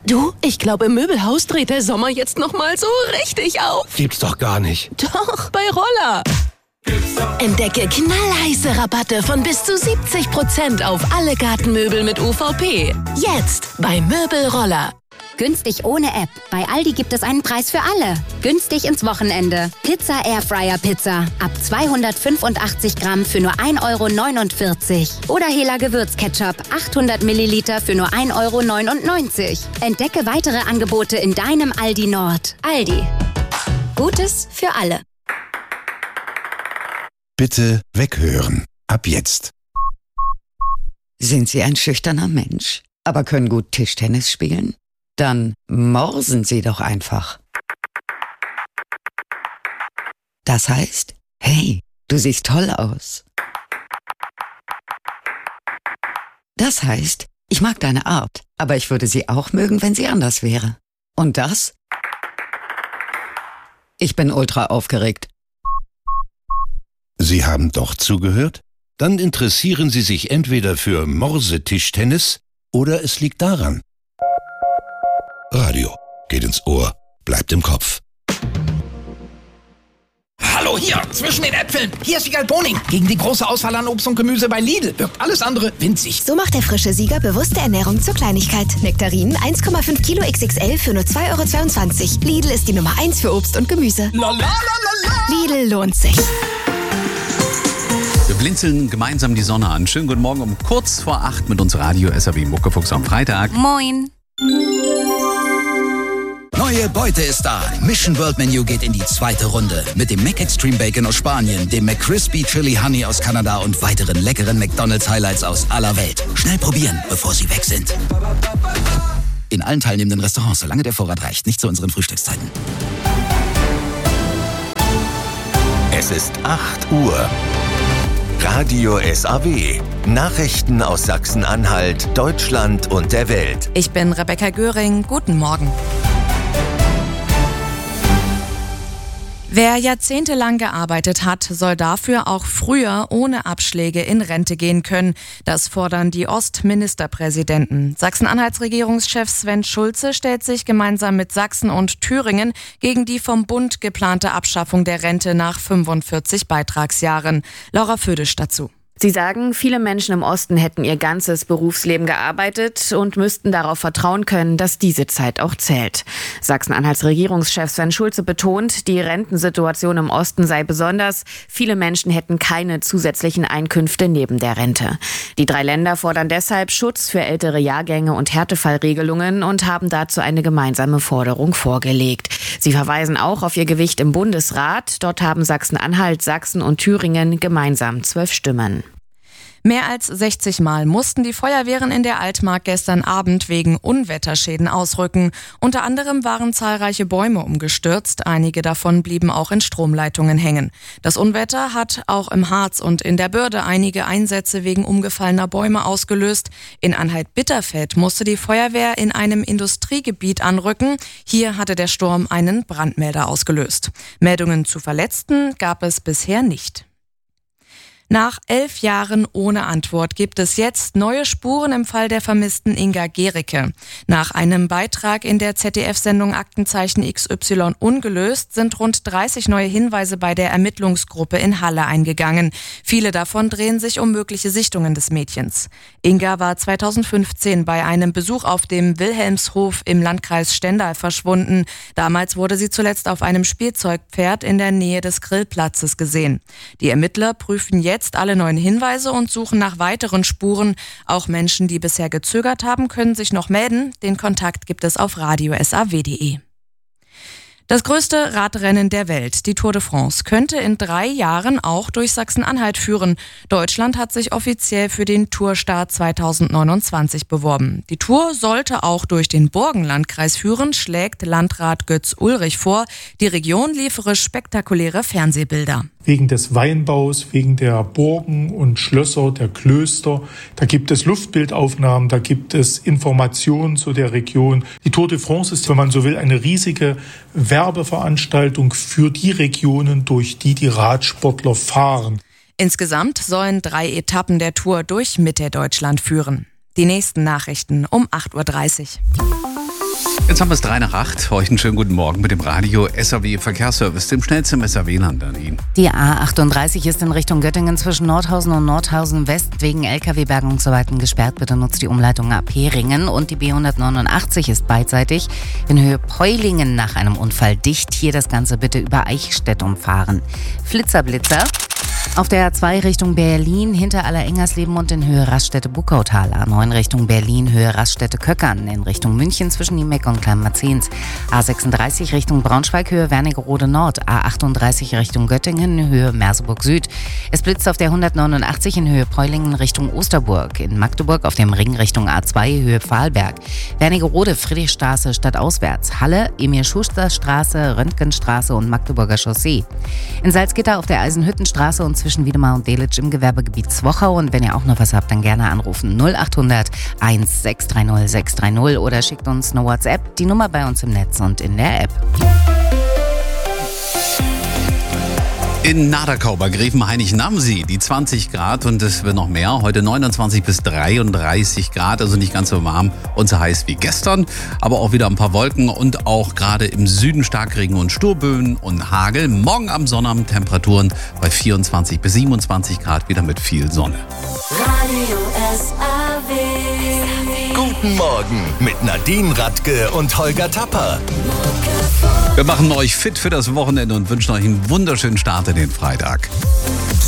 Du, ich glaube, im Möbelhaus dreht der Sommer jetzt nochmal so richtig auf. Gibt's doch gar nicht. Doch, bei Roller. Entdecke knallheiße Rabatte von bis zu 70% auf alle Gartenmöbel mit UVP. Jetzt bei Möbelroller. Günstig ohne App. Bei Aldi gibt es einen Preis für alle. Günstig ins Wochenende. Pizza Airfryer Pizza. Ab 285 Gramm für nur 1,49 €. Oder Hela Gewürzketchup. 800 Milliliter für nur 1,99 €. Entdecke weitere Angebote in deinem Aldi Nord. Aldi. Gutes für alle. Bitte weghören. Ab jetzt. Sind Sie ein schüchterner Mensch, aber können gut Tischtennis spielen? Dann morsen Sie doch einfach. Das heißt, hey, du siehst toll aus. Das heißt, ich mag deine Art, aber ich würde sie auch mögen, wenn sie anders wäre. Und das? Ich bin ultra aufgeregt. Sie haben doch zugehört? Dann interessieren Sie sich entweder für Morsetischtennis oder es liegt daran. Radio geht ins Ohr, bleibt im Kopf. Hallo, hier, zwischen den Äpfeln. Hier ist Wiegald Boning. Gegen die große Auswahl an Obst und Gemüse bei Lidl wirkt alles andere winzig. So macht der frische Sieger bewusste Ernährung zur Kleinigkeit. Nektarinen 1,5 Kilo XXL für nur 2,22 €. Lidl ist die Nummer 1 für Obst und Gemüse. Lidl lohnt sich. Wir blinzeln gemeinsam die Sonne an. Schönen guten Morgen um kurz vor 8 mit uns Radio SAW Muckefuchs am Freitag. Moin. Neue Beute ist da. Mission World Menu geht in die zweite Runde. Mit dem Mac Extreme Bacon aus Spanien, dem McCrispy Chili Honey aus Kanada und weiteren leckeren McDonald's Highlights aus aller Welt. Schnell probieren, bevor sie weg sind. In allen teilnehmenden Restaurants, solange der Vorrat reicht. Nicht zu unseren Frühstückszeiten. Es ist 8 Uhr. Radio SAW. Nachrichten aus Sachsen-Anhalt, Deutschland und der Welt. Ich bin Rebecca Göring. Guten Morgen. Wer jahrzehntelang gearbeitet hat, soll dafür auch früher ohne Abschläge in Rente gehen können. Das fordern die Ostministerpräsidenten. Sachsen-Anhalts Regierungschef Sven Schulze stellt sich gemeinsam mit Sachsen und Thüringen gegen die vom Bund geplante Abschaffung der Rente nach 45 Beitragsjahren. Laura Födisch dazu. Sie sagen, viele Menschen im Osten hätten ihr ganzes Berufsleben gearbeitet und müssten darauf vertrauen können, dass diese Zeit auch zählt. Sachsen-Anhalts Regierungschef Sven Schulze betont, die Rentensituation im Osten sei besonders. Viele Menschen hätten keine zusätzlichen Einkünfte neben der Rente. Die 3 Länder fordern deshalb Schutz für ältere Jahrgänge und Härtefallregelungen und haben dazu eine gemeinsame Forderung vorgelegt. Sie verweisen auch auf ihr Gewicht im Bundesrat. Dort haben Sachsen-Anhalt, Sachsen und Thüringen gemeinsam 12 Stimmen. Mehr als 60 Mal mussten die Feuerwehren in der Altmark gestern Abend wegen Unwetterschäden ausrücken. Unter anderem waren zahlreiche Bäume umgestürzt, einige davon blieben auch in Stromleitungen hängen. Das Unwetter hat auch im Harz und in der Börde einige Einsätze wegen umgefallener Bäume ausgelöst. In Anhalt-Bitterfeld musste die Feuerwehr in einem Industriegebiet anrücken. Hier hatte der Sturm einen Brandmelder ausgelöst. Meldungen zu Verletzten gab es bisher nicht. Nach 11 Jahren ohne Antwort gibt es jetzt neue Spuren im Fall der vermissten Inga Gericke. Nach einem Beitrag in der ZDF-Sendung Aktenzeichen XY ungelöst sind rund 30 neue Hinweise bei der Ermittlungsgruppe in Halle eingegangen. Viele davon drehen sich um mögliche Sichtungen des Mädchens. Inga war 2015 bei einem Besuch auf dem Wilhelmshof im Landkreis Stendal verschwunden. Damals wurde sie zuletzt auf einem Spielzeugpferd in der Nähe des Grillplatzes gesehen. Die Ermittler prüfen jetzt alle neuen Hinweise und suchen nach weiteren Spuren. Auch Menschen, die bisher gezögert haben, können sich noch melden. Den Kontakt gibt es auf radiosaw.de. Das größte Radrennen der Welt, die Tour de France, könnte in 3 Jahren auch durch Sachsen-Anhalt führen. Deutschland hat sich offiziell für den Tourstart 2029 beworben. Die Tour sollte auch durch den Burgenlandkreis führen, schlägt Landrat Götz Ulrich vor. Die Region liefere spektakuläre Fernsehbilder. Wegen des Weinbaus, wegen der Burgen und Schlösser, der Klöster. Da gibt es Luftbildaufnahmen, da gibt es Informationen zu der Region. Die Tour de France ist, wenn man so will, eine riesige Werbeveranstaltung für die Regionen, durch die die Radsportler fahren. Insgesamt sollen 3 Etappen der Tour durch Mitteldeutschland führen. Die nächsten Nachrichten um 8:30 Uhr. Jetzt haben wir es 7:03. Euch einen schönen guten Morgen mit dem Radio SAW Verkehrsservice, dem schnellsten SAW-Land an Ihnen. Die A38 ist in Richtung Göttingen zwischen Nordhausen und Nordhausen West wegen LKW-Bergungsarbeiten gesperrt. Bitte nutzt die Umleitung ab Heringen. Und die B189 ist beidseitig in Höhe Peulingen nach einem Unfall dicht. Hier das Ganze bitte über Eichstätt umfahren. Flitzer. Auf der A2 Richtung Berlin hinter Allerengersleben und in Höhe Raststätte-Buckautal. A9 Richtung Berlin, Höhe Raststätte-Köckern. In Richtung München zwischen Niemeck und Kleinmarzens. A36 Richtung Braunschweig, Höhe Wernigerode Nord. A38 Richtung Göttingen, Höhe Merseburg Süd. Es blitzt auf der 189 in Höhe Peulingen Richtung Osterburg. In Magdeburg auf dem Ring Richtung A2, Höhe Pfahlberg. Wernigerode, Friedrichstraße stadtauswärts. Halle, Emil-Schuster-Straße, Röntgenstraße und Magdeburger Chaussee. In Salzgitter auf der Eisenhüttenstraße und zwischen Wiedemar und Delitzsch im Gewerbegebiet Zwochau. Und wenn ihr auch noch was habt, dann gerne anrufen 0800 1630 630 oder schickt uns eine WhatsApp, die Nummer bei uns im Netz und in der App. In Nadakau bei Gräfenhainichen-Namsi die 20 Grad und es wird noch mehr. Heute 29 bis 33 Grad, also nicht ganz so warm und so heiß wie gestern. Aber auch wieder ein paar Wolken und auch gerade im Süden Starkregen und Sturböen und Hagel. Morgen am Sonnabend Temperaturen bei 24 bis 27 Grad, wieder mit viel Sonne. Radio SAW. Guten Morgen mit Nadine Radke und Holger Tapper. Wir machen euch fit für das Wochenende und wünschen euch einen wunderschönen Start in den Freitag.